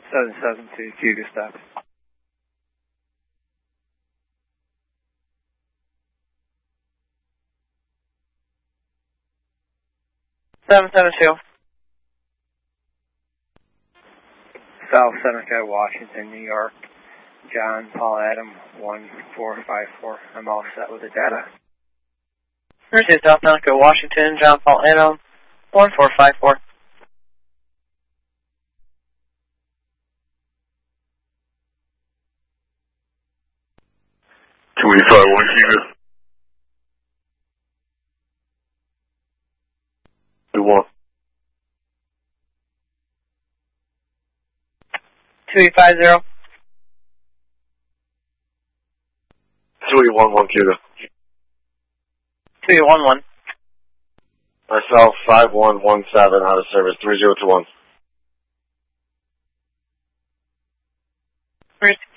772 Cuba stop. South Seneca, Washington, New York. John Paul Adam 1454. I'm all set with the data. Mercy, South Seneca, Washington, John Paul Adam 1454. Do one. 2850. 2811 Cuba. 2811. Myself 5117 out of service 3021. Mercy,